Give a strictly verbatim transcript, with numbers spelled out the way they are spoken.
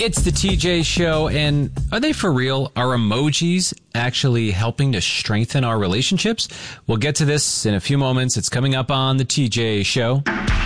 It's the T J Show, and are they for real? Are emojis actually helping to strengthen our relationships? We'll get to this in a few moments. It's coming up on the T J Show.